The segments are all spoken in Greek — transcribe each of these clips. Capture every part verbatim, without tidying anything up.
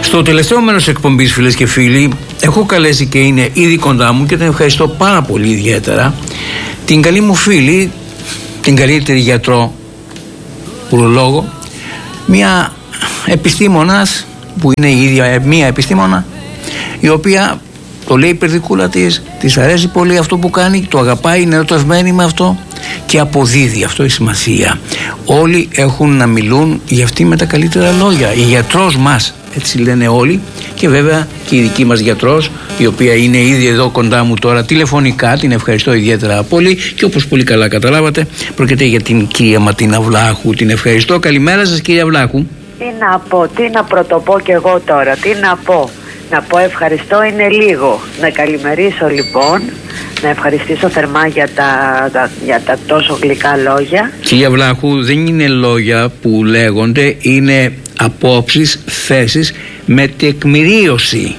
Στο τελευταίο μέρος εκπομπής, φίλες και φίλοι, έχω καλέσει και είναι ήδη κοντά μου και την ευχαριστώ πάρα πολύ ιδιαίτερα την καλή μου φίλη, την καλύτερη γιατρό, ουρολόγο, μια επιστήμονας που είναι η ίδια μια επιστήμονα, η οποία το λέει η περδικούλα της, της αρέσει πολύ αυτό που κάνει, το αγαπάει, είναι ερωτευμένη με αυτό και αποδίδει. Αυτό η σημασία. Όλοι έχουν να μιλούν για αυτή με τα καλύτερα λόγια. Η γιατρός μας, έτσι λένε όλοι, και βέβαια και η δική μας γιατρός, η οποία είναι ήδη εδώ κοντά μου τώρα τηλεφωνικά, την ευχαριστώ ιδιαίτερα πολύ και όπως πολύ καλά καταλάβατε πρόκειται για την κυρία Ματίνα Βλάχου. Την ευχαριστώ. Καλημέρα σας, κυρία Βλάχου. Τι να πω, τι να πρωτοπώ κι εγώ τώρα, τι να πω. Να πω ευχαριστώ είναι λίγο. Να καλημερίσω λοιπόν, να ευχαριστήσω θερμά για τα, τα, για τα τόσο γλυκά λόγια. Κυρία Βλάχου, δεν είναι λόγια που λέγονται, είναι απόψεις, θέσεις με τεκμηρίωση.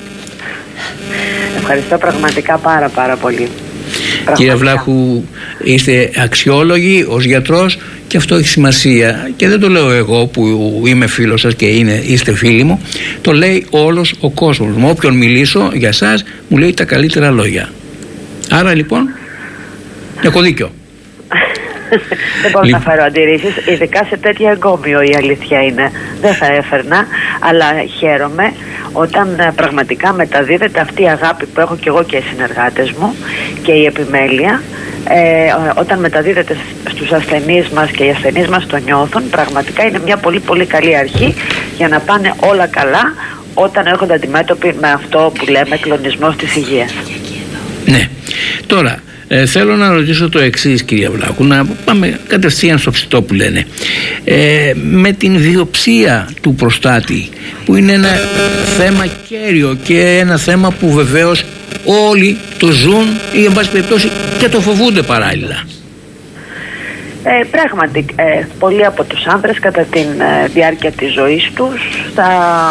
Ευχαριστώ πραγματικά πάρα πάρα πολύ. Κυρία Βλάχου, είστε αξιόλογοι ως γιατρός και αυτό έχει σημασία και δεν το λέω εγώ που είμαι φίλος σας και είναι, είστε φίλοι μου, το λέει όλος ο κόσμος. Με όποιον μιλήσω για σας μου λέει τα καλύτερα λόγια. Άρα λοιπόν έχω δίκιο. Δεν μπορώ λοιπόν να φέρω αντιρρήσεις, ειδικά σε τέτοιο εγκόμιο, η αλήθεια είναι. Δεν θα έφερνα, αλλά χαίρομαι όταν ε, πραγματικά μεταδίδεται αυτή η αγάπη που έχω και εγώ και οι συνεργάτες μου και η επιμέλεια, ε, όταν μεταδίδεται στους ασθενείς μας και οι ασθενείς μας το νιώθουν, πραγματικά είναι μια πολύ πολύ καλή αρχή για να πάνε όλα καλά όταν έρχονται αντιμέτωποι με αυτό που λέμε κλονισμός της υγείας. Ναι, τώρα Ε, θέλω να ρωτήσω το εξής, κυρία Βλάχου, να πάμε κατευθείαν στο ψητό που λένε. Ε, με την βιοψία του προστάτη, που είναι ένα θέμα κέριο και ένα θέμα που βεβαίως όλοι το ζουν ή εν πάση περιπτώσει και το φοβούνται παράλληλα. Ε, πράγματι, ε, πολλοί από τους άνδρες κατά τη ε, διάρκεια της ζωής τους θα,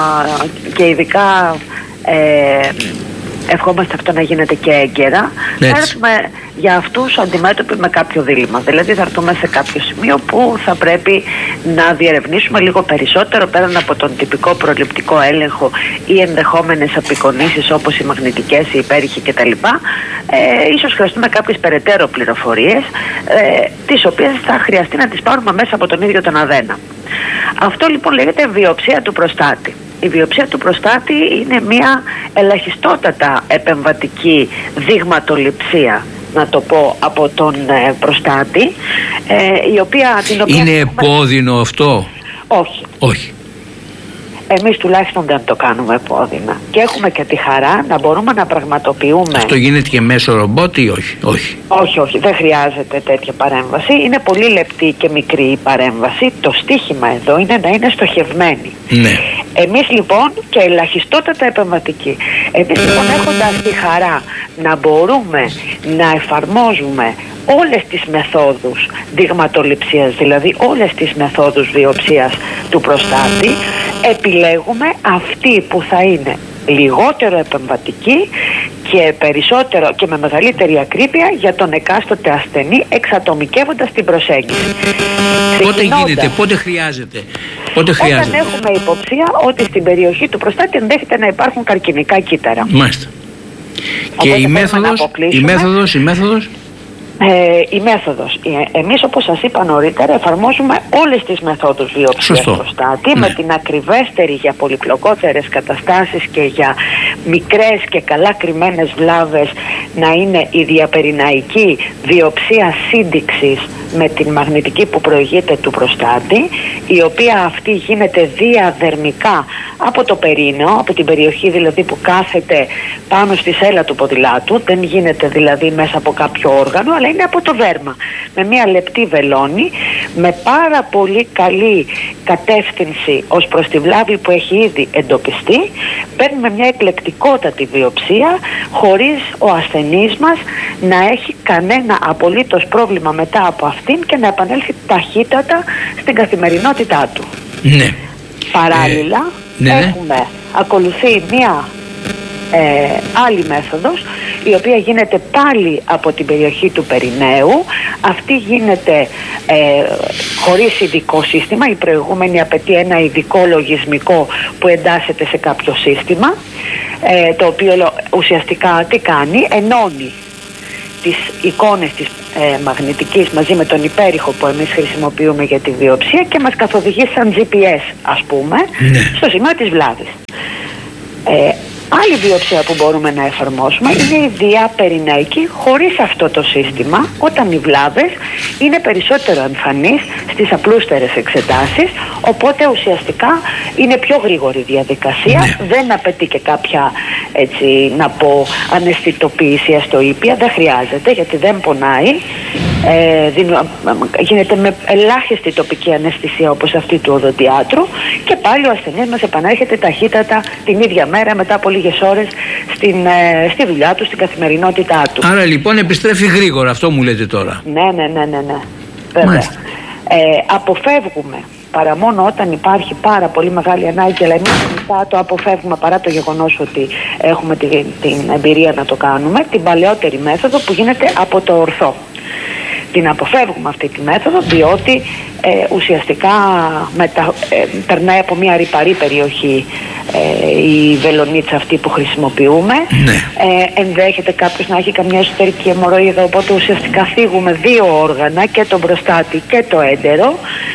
και ειδικά ε, ευχόμαστε αυτό να γίνεται και έγκαιρα. Θα έρθουμε για αυτούς αντιμέτωποι με κάποιο δίλημμα. Δηλαδή θα έρθουμε σε κάποιο σημείο που θα πρέπει να διερευνήσουμε λίγο περισσότερο πέραν από τον τυπικό προληπτικό έλεγχο ή ενδεχόμενες απεικονίσεις όπως οι μαγνητικές, οι υπέρηχοι κτλ. Ε, ίσως χρειαστούμε κάποιες περαιτέρω πληροφορίες, ε, τις οποίες θα χρειαστεί να τις πάρουμε μέσα από τον ίδιο τον αδένα. Αυτό λοιπόν λέγεται βιοψία του προστάτη. Η βιοψία του προστάτη είναι μια ελαχιστότατα επεμβατική δειγματοληψία, να το πω, από τον ε, προστάτη, ε, η οποία, την οποία είναι έχουμε... επώδυνο αυτό? Όχι. Όχι. Εμείς τουλάχιστον δεν το κάνουμε επώδυνα και έχουμε και τη χαρά να μπορούμε να πραγματοποιούμε. Αυτό γίνεται και μέσω ρομπότ ή όχι? Όχι. Όχι, όχι, δεν χρειάζεται τέτοια παρέμβαση. Είναι πολύ λεπτή και μικρή η παρέμβαση. Το στίχημα εδώ είναι να είναι στοχευμένη. Ναι. Εμείς λοιπόν και ελαχιστότατα επεμβατική. Εμείς λοιπόν έχοντας τη χαρά να μπορούμε να εφαρμόζουμε όλες τις μεθόδους δειγματοληψίας, δηλαδή όλες τις μεθόδους βιοψίας του προστάτη, επιλέγουμε αυτή που θα είναι λιγότερο επεμβατική και περισσότερο και με μεγαλύτερη ακρίβεια για τον εκάστοτε ασθενή, εξατομικεύοντας την προσέγγιση. Πότε γίνεται, πότε χρειάζεται? Πότε χρειάζεται? Όταν έχουμε υποψία ότι στην περιοχή του προστάτη ενδέχεται να υπάρχουν καρκινικά κύτταρα. Μάλιστα. Και η μέθοδος, η μέθοδος, η μέθοδος. Ε, η μέθοδος. Ε, εμείς, όπως σας είπα νωρίτερα, εφαρμόζουμε όλες τις μεθόδους βιοψίας προστάτη, ναι, με την ακριβέστερη για πολυπλοκότερες καταστάσεις και για μικρές και καλά κρυμμένες βλάβες να είναι η διαπεριναϊκή βιοψία σύνδεξης με την μαγνητική που προηγείται του προστάτη, η οποία αυτή γίνεται διαδερμικά από το περίνεο, από την περιοχή δηλαδή που κάθεται πάνω στη σέλα του ποδηλάτου, δεν γίνεται δηλαδή μέσα από κάποιο όργανο, αλλά είναι από το δέρμα, με μια λεπτή βελόνη, με πάρα πολύ καλή κατεύθυνση ως προς τη βλάβη που έχει ήδη εντοπιστεί. Παίρνουμε μια εκλεκτικότατη βιοψία χωρίς ο ασθενής μας να έχει κανένα απολύτως πρόβλημα μετά από αυτήν και να επανέλθει ταχύτατα στην καθημερινότητά του. Ναι. Παράλληλα, ε, ναι, ναι. έχουμε ακολουθεί μια ε, άλλη μέθοδος, η οποία γίνεται πάλι από την περιοχή του Περιναίου. Αυτή γίνεται ε, χωρίς ειδικό σύστημα. Η προηγούμενη απαιτεί ένα ειδικό λογισμικό που εντάσσεται σε κάποιο σύστημα, ε, το οποίο ουσιαστικά τι κάνει, ενώνει τις εικόνες της ε, μαγνητικής μαζί με τον υπέρηχο που εμείς χρησιμοποιούμε για τη βιοψία και μας καθοδηγεί σαν τζι πι ες, ας πούμε, ναι, στο σημείο της βλάβης. Ε, άλλη βιοψία που μπορούμε να εφαρμόσουμε είναι η διαπεριναϊκή χωρίς αυτό το σύστημα, όταν οι βλάβες είναι περισσότερο εμφανείς στις απλούστερες εξετάσεις, οπότε ουσιαστικά είναι πιο γρήγορη διαδικασία, ναι, δεν απαιτεί και κάποια, έτσι να πω, αναισθητοποίηση στο ήπια, δεν χρειάζεται γιατί δεν πονάει, ε, δίνει, γίνεται με ελάχιστη τοπική αναισθησία όπως αυτή του οδοντιάτρου και πάλι ο ασθενής μας επανέρχεται ταχύτατα την ίδια μέρα μετά από λίγες ώρες στην, ε, στη δουλειά του, στην καθημερινότητά του. Άρα λοιπόν επιστρέφει γρήγορα, αυτό μου λέτε τώρα. Ναι, ναι, ναι, ναι, ναι. Βέβαια. Ε, αποφεύγουμε παρά μόνο όταν υπάρχει πάρα πολύ μεγάλη ανάγκη, αλλά εμείς μετά το αποφεύγουμε παρά το γεγονός ότι έχουμε την, την εμπειρία να το κάνουμε, την παλαιότερη μέθοδο που γίνεται από το ορθό. Την αποφεύγουμε αυτή τη μέθοδο διότι ε, ουσιαστικά μετα, ε, περνάει από μια ρυπαρή περιοχή ε, η βελονίτσα αυτή που χρησιμοποιούμε. Ναι. Ε, ενδέχεται κάποιος να έχει καμιά εσωτερική αιμορροίδα, οπότε ουσιαστικά θίγουμε δύο όργανα, και το μπροστάτι και το έντερο,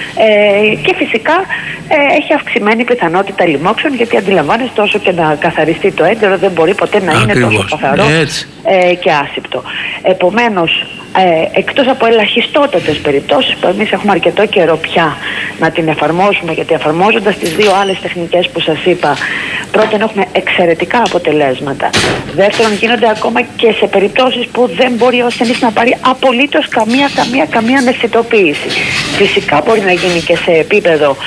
ε, και φυσικά ε, έχει αυξημένη πιθανότητα λοιμόξεων, γιατί αντιλαμβάνεστε όσο και να καθαριστεί το έντερο δεν μπορεί ποτέ να Ακριβώς. είναι τόσο καθαρό ε, και άσηπτο. Επομένως, Ε, εκτός από ελαχιστότατες περιπτώσεις που εμείς έχουμε αρκετό καιρό πια να την εφαρμόσουμε, γιατί εφαρμόζοντας τις δύο άλλες τεχνικές που σας είπα, πρώτον έχουμε εξαιρετικά αποτελέσματα, δεύτερον γίνονται ακόμα και σε περιπτώσεις που δεν μπορεί ο ασθενής να πάρει απολύτως καμία καμία καμία αναισθητοποίηση. Φυσικά μπορεί να γίνει και σε επίπεδο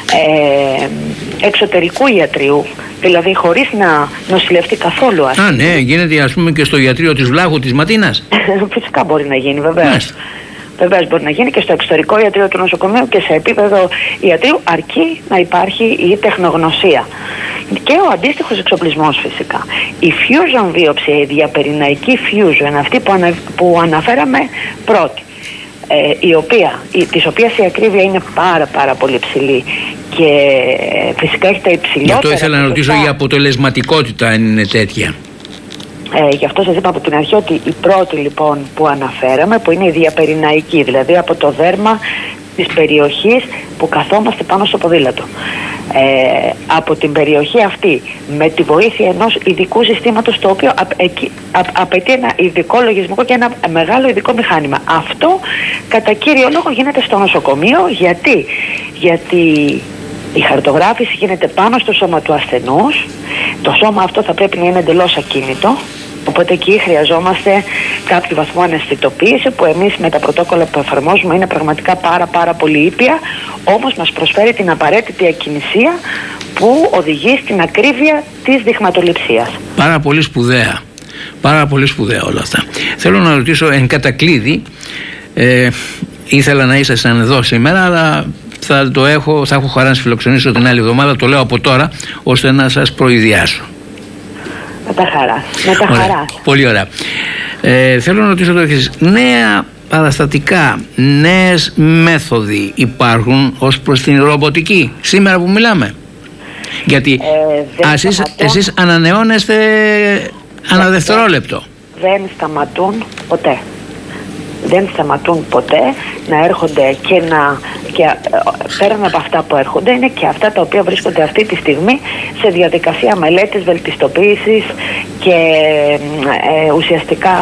ε, εξωτερικού ιατρίου, δηλαδή χωρίς να νοσηλευτεί καθόλου. Α, ναι, γίνεται ας πούμε και στο ιατρείο της Βλάχου της Ματίνας. Φυσικά μπορεί να γίνει, βεβαίως. Βεβαίως μπορεί να γίνει και στο εξωτερικό ιατρείο του νοσοκομείου και σε επίπεδο ιατρείου, αρκεί να υπάρχει η τεχνογνωσία και ο αντίστοιχος εξοπλισμός φυσικά. Η fusion βίοψη, η διαπεριναϊκή fusion, αυτή που, ανα, που αναφέραμε πρώτη, ε, η οποία, η, της οποίας η ακρίβεια είναι πάρα πάρα πολύ ψηλή και ε, φυσικά έχει τα υψηλότερα. Γι' αυτό ήθελα να ρωτήσω η αποτελεσματικότητα αν είναι τέτοια. Ε, γι' αυτό σας είπα από την αρχή ότι η πρώτη λοιπόν που αναφέραμε, που είναι η διαπεριναϊκή, δηλαδή από το δέρμα της περιοχής που καθόμαστε πάνω στο ποδήλατο, ε, από την περιοχή αυτή με τη βοήθεια ενός ειδικού συστήματος, το οποίο α, α, απαιτεί ένα ειδικό λογισμικό και ένα μεγάλο ειδικό μηχάνημα. Αυτό κατά κύριο λόγο γίνεται στο νοσοκομείο. Γιατί, γιατί η χαρτογράφηση γίνεται πάνω στο σώμα του ασθενούς. Το σώμα αυτό θα πρέπει να είναι εντελώς ακίνητο, οπότε εκεί χρειαζόμαστε κάποιο βαθμό αναισθητοποίηση που εμείς με τα πρωτόκολλα που εφαρμόζουμε είναι πραγματικά πάρα πάρα πολύ ήπια, όμως μας προσφέρει την απαραίτητη ακινησία που οδηγεί στην ακρίβεια της δειγματοληψίας. Πάρα πολύ σπουδαία. Πάρα πολύ σπουδαία όλα αυτά. Θέλω να ρωτήσω εν κατακλείδη, ε, ήθελα να ήσασταν εδώ σήμερα, αλλά θα το έχω, θα έχω χαρά να σας φιλοξενήσω την άλλη εβδομάδα, το λέω από τώρα, ώστε να σας προειδιάσω. Με τα χαρά. Με τα χαρά. Πολύ ωραία. Ε, θέλω να ρωτήσω το εξής. Νέα παραστατικά, νέες μέθοδοι υπάρχουν ως προς την ρομποτική σήμερα που μιλάμε? Γιατί ε, εσείς, εσείς ανανεώνεστε ανά δευτερόλεπτο. Δεν σταματούν ποτέ. Δεν σταματούν ποτέ να έρχονται και να, και πέραν από αυτά που έρχονται είναι και αυτά τα οποία βρίσκονται αυτή τη στιγμή σε διαδικασία μελέτης, βελτιστοποίησης και ε, ουσιαστικά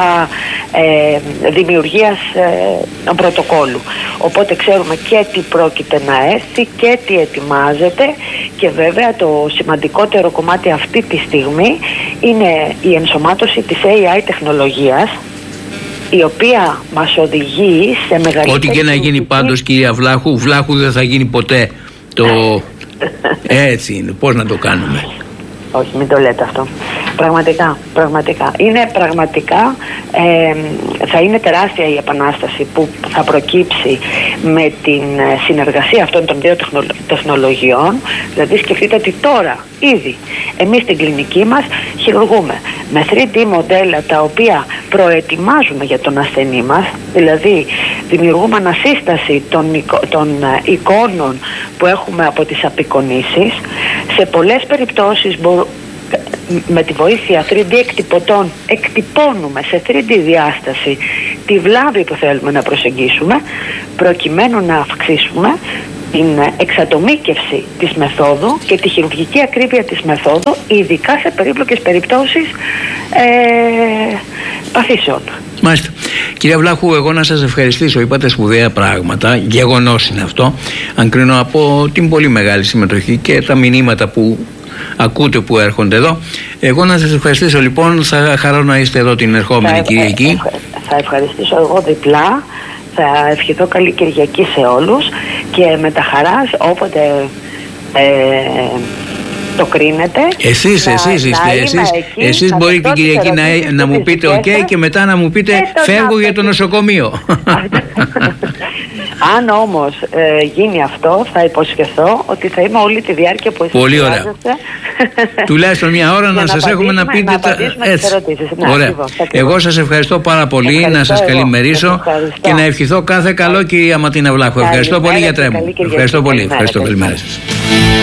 ε, δημιουργίας ε, πρωτοκόλλου. Οπότε ξέρουμε και τι πρόκειται να έρθει και τι ετοιμάζεται, και βέβαια το σημαντικότερο κομμάτι αυτή τη στιγμή είναι η ενσωμάτωση της έι άι τεχνολογίας, η οποία μας οδηγεί σε μεγαλύτερη... Ό,τι και να γίνει πάντως, κυρία Βλάχου, Βλάχου δεν θα γίνει ποτέ το... Έτσι είναι, πώς να το κάνουμε. όχι, μην το λέτε αυτό. Πραγματικά, πραγματικά. Είναι πραγματικά, ε, θα είναι τεράστια η επανάσταση που θα προκύψει με την συνεργασία αυτών των δύο τεχνολογιών. Δηλαδή σκεφτείτε ότι τώρα ήδη εμείς στην κλινική μας χειρουργούμε με θρι ντι μοντέλα τα οποία προετοιμάζουμε για τον ασθενή μας, δηλαδή δημιουργούμε ανασύσταση των, εικο, των εικόνων που έχουμε από τις απεικονίσεις. Σε πολλές περιπτώσεις μπορούμε με τη βοήθεια θρι ντι εκτυπωτών εκτυπώνουμε σε θρι ντι διάσταση τη βλάβη που θέλουμε να προσεγγίσουμε, προκειμένου να αυξήσουμε την εξατομίκευση της μεθόδου και τη χειρουργική ακρίβεια της μεθόδου, ειδικά σε περίπλοκες περιπτώσεις ε, παθήσεων. Μάλιστα. Κυρία Βλάχου, εγώ να σας ευχαριστήσω. Είπατε σπουδαία πράγματα. Γεγονός είναι αυτό. Αν κρίνω από την πολύ μεγάλη συμμετοχή και τα μηνύματα που ακούτε που έρχονται εδώ. Εγώ να σας ευχαριστήσω λοιπόν. Θα χαρώ να είστε εδώ την ερχόμενη θα, Κυριακή. Θα, θα ευχαριστήσω εγώ διπλά. Θα ευχηθώ καλή Κυριακή σε όλους και με τα χαράς όποτε ε, το κρίνετε. Εσείς, να, εσείς είστε. να εσείς εκεί, εσείς μπορεί την Κυριακή να, να μου πείτε οκ okay, και μετά να μου πείτε φεύγω για το νοσοκομείο. Αν όμως ε, γίνει αυτό, θα υποσχεθώ ότι θα είμαι όλη τη διάρκεια που εσείς πολύ ωραία. Τουλάχιστον μια ώρα να, να σας έχουμε να πείτε. Να απαντήσουμε τις ερωτήσεις. Ναι, ωραία. Ακριβώς, εγώ σας ευχαριστώ πάρα πολύ. Ευχαριστώ να σας καλημερίσω και να ευχηθώ κάθε καλό, κυρία Ματίνα Βλάχου. Ευχαριστώ πολύ, γιατρέ μου. Ευχαριστώ πολύ. Ευχαριστώ. Καλημέρα σας.